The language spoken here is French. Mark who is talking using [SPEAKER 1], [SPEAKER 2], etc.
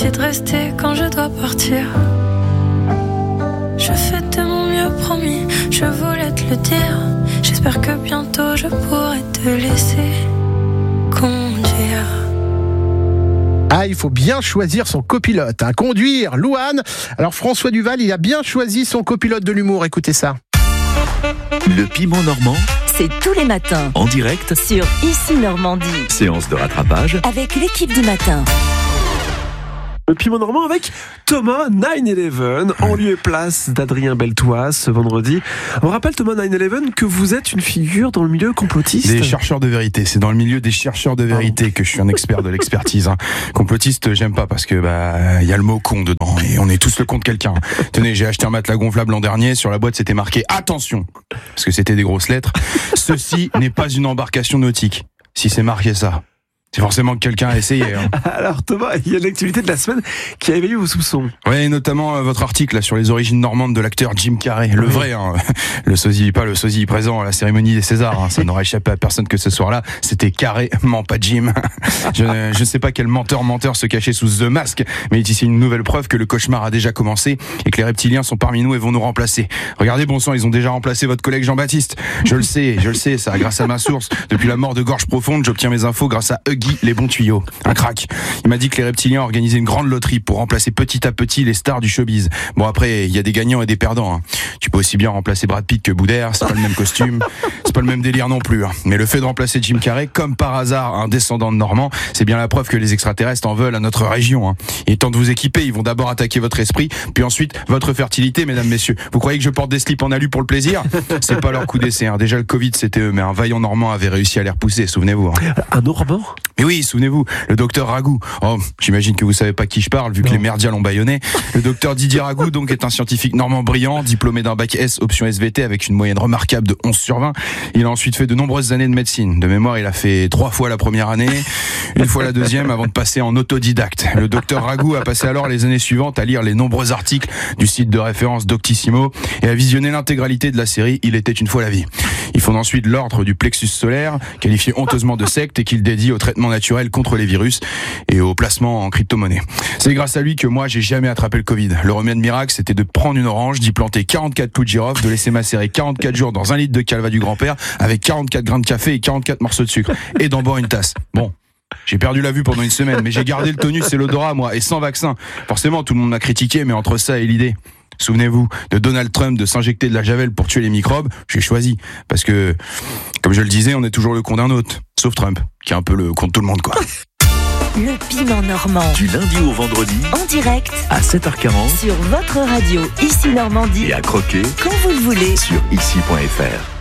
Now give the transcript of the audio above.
[SPEAKER 1] de rester quand je dois partir. Je fais de mon mieux, promis, je voulais te le dire. J'espère que bientôt je pourrai te laisser conduire.
[SPEAKER 2] Ah, il faut bien choisir son copilote. Conduire, Louane. Alors François Duval, il a bien choisi son copilote de l'humour. Écoutez ça.
[SPEAKER 3] Le piment normand,
[SPEAKER 4] c'est tous les matins
[SPEAKER 3] en direct
[SPEAKER 4] sur Ici Normandie.
[SPEAKER 3] Séance de rattrapage
[SPEAKER 4] Avec l'équipe du matin.
[SPEAKER 5] Le piment normand avec Thomas 9-11 en lieu et place d'Adrien Beltoise ce vendredi. On rappelle Thomas 9-11 que vous êtes une figure dans le milieu complotiste.
[SPEAKER 6] Des chercheurs de vérité, c'est dans le milieu des chercheurs de vérité que je suis un expert de l'expertise. Complotiste, j'aime pas parce que y a le mot con dedans et on est tous le con de quelqu'un. Tenez, j'ai acheté un matelas gonflable l'an dernier, sur la boîte c'était marqué attention, parce que c'était des grosses lettres. Ceci n'est pas une embarcation nautique. Si c'est marqué ça, c'est forcément que quelqu'un a essayé.
[SPEAKER 5] Alors Thomas, il y a l'actualité de la semaine qui a éveillé vos soupçons.
[SPEAKER 6] Oui, notamment votre article là, sur les origines normandes de l'acteur Jim Carrey. Le vrai, le sosie, pas le sosie présent à la cérémonie des Césars. Ça n'aurait échappé à personne que ce soir-là. C'était carrément pas Jim. Je ne sais pas quel menteur se cachait sous The Mask, mais il est ici une nouvelle preuve que le cauchemar a déjà commencé et que les reptiliens sont parmi nous et vont nous remplacer. Regardez, bon sang, ils ont déjà remplacé votre collègue Jean-Baptiste. Je le sais, ça grâce à ma source. Depuis la mort de Gorge Profonde, j'obtiens mes infos grâce à Huggy les bons tuyaux, un crack. Il m'a dit que les reptiliens organisaient une grande loterie pour remplacer petit à petit les stars du showbiz. Bon, après, il y a des gagnants et des perdants. Tu peux aussi bien remplacer Brad Pitt que Boudère, c'est pas le même costume, c'est pas le même délire non plus. Mais le fait de remplacer Jim Carrey, comme par hasard, un descendant de Normand, c'est bien la preuve que les extraterrestres en veulent à notre région. Il est temps de vous équiper, ils vont d'abord attaquer votre esprit, puis ensuite votre fertilité, mesdames, messieurs. Vous croyez que je porte des slips en alu pour le plaisir ? C'est pas leur coup d'essai. Déjà le Covid, c'était eux, mais un vaillant Normand avait réussi à les repousser, souvenez-vous.
[SPEAKER 5] Un Normand ?
[SPEAKER 6] Mais oui, souvenez-vous, le docteur Ragout. Oh, j'imagine que vous savez pas qui je parle, vu que les merdias l'ont bâillonné. Le docteur Didier Ragout, donc, est un scientifique normand brillant, diplômé d'un bac S, option SVT, avec une moyenne remarquable de 11 sur 20. Il a ensuite fait de nombreuses années de médecine. De mémoire, il a fait 3 fois la première année, une fois la deuxième, avant de passer en autodidacte. Le docteur Ragout a passé alors les années suivantes à lire les nombreux articles du site de référence Doctissimo et à visionner l'intégralité de la série Il était une fois la vie. Il fonde ensuite l'ordre du plexus solaire, qualifié honteusement de secte et qu'il dédie au traitement naturel contre les virus et au placement en crypto-monnaie. C'est grâce à lui que moi, j'ai jamais attrapé le Covid. Le remède miracle, c'était de prendre une orange, d'y planter 44 clous de girofle, de laisser macérer 44 jours dans 1 litre de calva du grand-père avec 44 grains de café et 44 morceaux de sucre et d'en boire une tasse. Bon. J'ai perdu la vue pendant une semaine, mais j'ai gardé le tonus et l'odorat, moi, et sans vaccin. Forcément, tout le monde m'a critiqué, mais entre ça et l'idée, souvenez-vous, de Donald Trump de s'injecter de la javel pour tuer les microbes, j'ai choisi. Parce que, comme je le disais, on est toujours le con d'un autre. Sauf Trump, qui est un peu le con de tout le monde, quoi.
[SPEAKER 4] Le piment normand.
[SPEAKER 3] du lundi au vendredi
[SPEAKER 4] En direct
[SPEAKER 3] à 7h40
[SPEAKER 4] sur votre radio Ici Normandie.
[SPEAKER 3] et à croquer
[SPEAKER 4] Quand vous le voulez.
[SPEAKER 3] sur ici.fr.